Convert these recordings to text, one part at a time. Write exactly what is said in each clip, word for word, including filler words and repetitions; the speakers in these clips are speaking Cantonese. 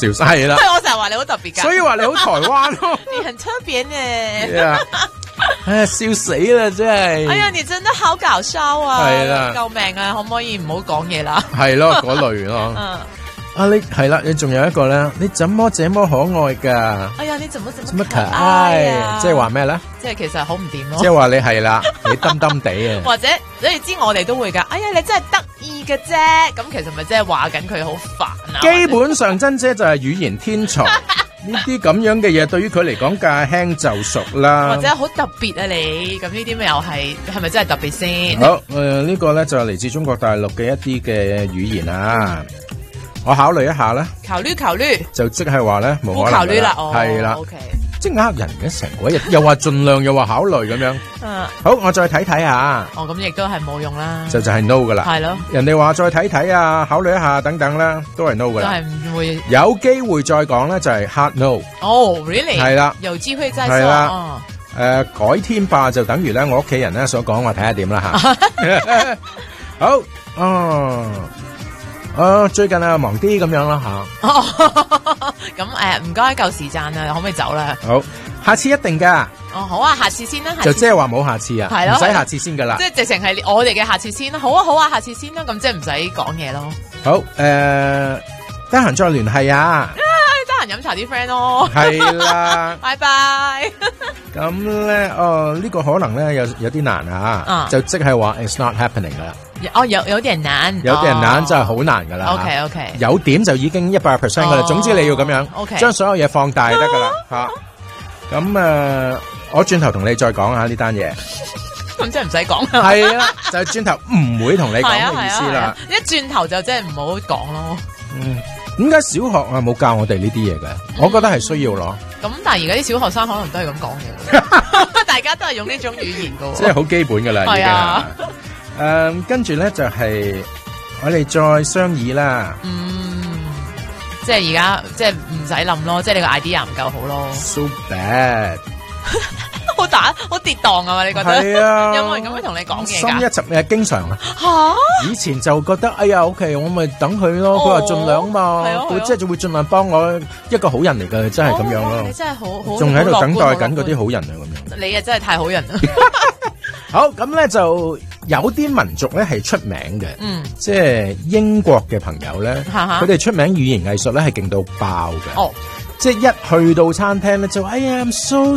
笑晒係啦。 我成日話你好特別㗎， 所以話你好台灣咯。 你很特別呢。 Yeah. 哎呀，笑死啦，真係！ 哎呀，你真的好搞笑啊！ 係啦， 救命啊！可唔可以唔好講嘢啦？ 係咯，嗰類咯。 嗯。 啊，你係啦，你仲有一個咧，你怎麼這麼可愛㗎？ 哎呀，你怎麼怎怎麼可麼可愛愛啊？ 即係話咩咧？ 即係其實好唔掂咯。 即係話你係啦，你冧冧地啊！ 或者你知我哋都會㗎。哎呀，你真係得意嘅啫。咁其實咪即係話緊佢好煩啊？ 基本上珍姐就係語言天才。呢啲咁樣嘅嘢對於佢嚟講駕輕就熟啦， 或者好特別啊你，咁呢啲咪又係係咪真係特別先？ 好，誒、呃、呢、這個咧就係嚟自中國大陸嘅一啲嘅語言啊，我考慮一下啦。 考慮考慮， 就即係話咧冇可能㗎啦，係啦、哦、，OK，即係呃人嘅成鬼日，又話盡量又話考慮咁樣。嗯，好，我再睇睇下。 哦，咁亦都係冇用啦。 就就係 no 噶啦。係咯。人哋話再睇睇啊，考慮一下等等啦，都係 no 噶啦。都係唔會。有機會再講咧，就係 hard no。 哦 ，really？ 係啦。有機會再說。係啦。哦。誒、呃，改天吧就等於咧，我屋企人咧所講話睇下點啦吓。好。哦。哦，最近啊忙啲咁樣啦吓。哦。 咁誒，唔該夠時間啦，可唔可以走啦？ 好，下次一定噶。哦，好啊，下次先啦。就即係話冇下次啊，係咯，唔使下次先噶啦。即係直情係我哋嘅下次先啦。好啊，好啊，下次先啦。咁即係唔使講嘢咯。好，誒、呃，得閒再聯繫啊。得閒飲茶啲 friend 咯。係啦。拜拜。咁咧，哦，呢、這個可能咧有有啲難啊。嗯、就即係話 it's not happening 噶啦。哦，有有啲人難，有啲人難就係好難噶啦。OK OK， 有點就已經一百 percent 噶啦。總之你要咁樣， okay. 將所有嘢放大就得噶啦吓。咁誒、呃，我轉頭同你再講下呢單嘢。咁即係唔使講。係啊，就係轉頭唔會同你講嘅意思啦、啊啊啊。一轉頭就即係唔好講咯。嗯，點解小學啊冇教我哋呢啲嘢嘅？我覺得係需要咯。咁、嗯、但係而家啲小學生可能都係咁講嘅，大家都係用呢種語言噶。即係好基本噶啦，已經。啊。誒、嗯，跟住咧就係、是、我哋再商議啦。嗯，即係而家即係唔使諗咯，即係你個 idea 唔夠好咯。So bad， 好打好跌宕啊嘛？你覺得？係啊。有冇人咁樣同你講嘢噶？深一集誒，經常啊。吓？以前就覺得哎呀 ，OK， 我咪等佢咯。佢話盡量嘛，佢即係就會盡量幫我，一個好人嚟噶，真係咁樣咯。你真係好好，仲喺度等待緊嗰啲好人啊，咁樣。你啊，真係太好人啦。好，咁咧就有啲民族咧係出名嘅，嗯，即係英國嘅朋友咧，佢哋出名語言藝術咧係勁到爆嘅，哦，即係一去到餐廳咧就哎呀 I'm so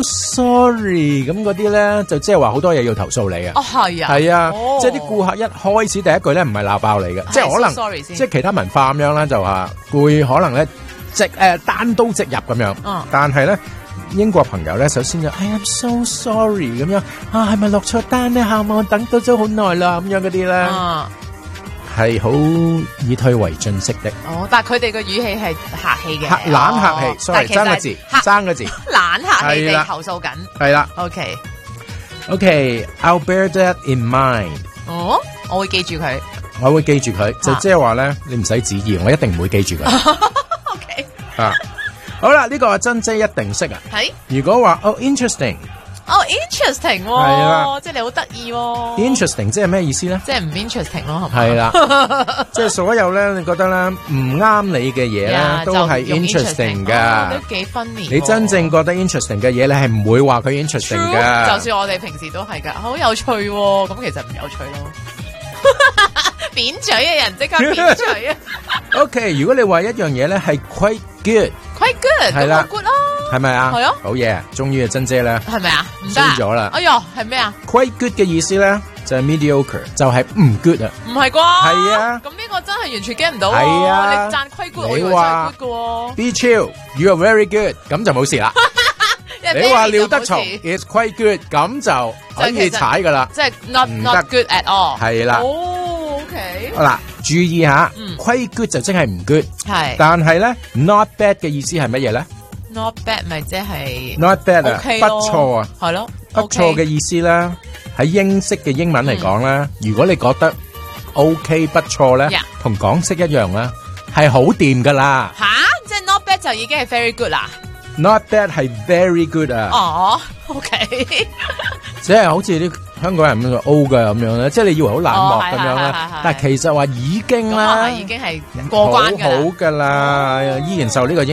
sorry 咁嗰啲咧就即係話好多嘢要投訴你啊，哦係啊，係啊，哦、即係啲顧客一開始第一句咧唔係鬧爆你嘅，即係可能 so sorry 先即係其他文化咁樣啦，就話會可能咧直誒、呃、單刀直入咁樣，嗯，但係咧。英國朋友咧，首先就 I am so sorry 咁樣啊，係咪落錯單咧？下我等到咗好耐啦，咁樣嗰啲咧，係好以退為進式的。哦，但係佢哋嘅語氣係客氣嘅，懶客氣。sorry，爭個字，爭個字，懶客氣地投訴緊。係啦 ，OK，OK，I'll bear that in mind。哦，我會記住佢，我會記住佢，就即係話咧，你唔使旨意，我一定唔會記住佢。OK，啊。好啦，呢、這個阿珍姐一定識啊。係。如果話哦 interesting， 哦 interesting， 係啦，即係你好得意。interesting 即係咩意思咧？即係唔 interesting 咯，係咪？係啦，即係所有咧，你覺得咧唔啱你嘅嘢咧，都係 interesting 噶。都幾分裂。你真正覺得 interesting 嘅嘢，你係唔會話佢 interesting 噶。就算我哋平時都係噶，好有趣，咁其實唔有趣咯。扁嘴嘅人即刻扁嘴啊。OK， 如果你話一樣嘢咧係 quite good。quite good，係啦 ，good 咯，係咪啊？係啊，好嘢，終於係珍姐咧，係咪啊？唔得咗啦！哎喲，係咩啊 ？quite good 嘅意思咧就係 mediocre，就係唔 good 啊！唔係啩？係啊！咁呢個真係完全 get 唔到。係啊！你讚 quite good，我以為真係 good 嘅。Be chill，you are very good，咁就冇事啦。你話廖德松 is quite good，咁就可以踩噶啦。即係 not not good at all。係啦。哦 ，OK。好啦。注意下，嗯，quite good 就即係唔 good，係，但係咧 not bad 嘅意思係乜嘢咧 ？not bad 咪即係 not bad 啊，不錯啊，係咯，不錯嘅意思啦。喺英式嘅英文嚟講咧，如果你覺得 OK 不錯咧，同港式一樣啦，係好掂噶啦。吓，即係 not bad 就已經係 very good 啦。Not bad 係 very good 啊。哦 ，OK， 即係好似啲香港人咁樣 O 嘅咁樣咧，即係你以為好冷漠咁樣咧，但係其實話已經啦，已經係過關嘅啦，好好噶啦，依然受呢個英